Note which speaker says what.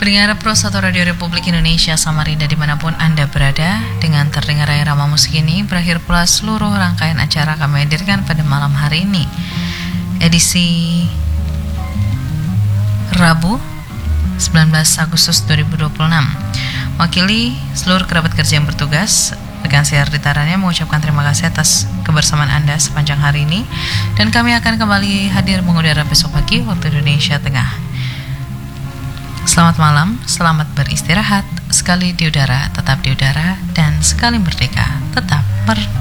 Speaker 1: Pendengar Pro 1 Radio Republik Indonesia Samarinda dimanapun Anda berada, dengan terdengarnya irama musik ini berakhir pula seluruh rangkaian acara kami hadirkan pada malam hari ini. Edisi Rabu 19 Agustus 2026. Wakili seluruh kerabat kerja yang bertugas, rekan saya Ardita Rania mengucapkan terima kasih atas kebersamaan Anda sepanjang hari ini, dan kami akan kembali hadir mengudara besok pagi waktu Indonesia Tengah. Selamat malam, selamat beristirahat, sekali di udara, tetap di udara, dan sekali merdeka, tetap merdeka.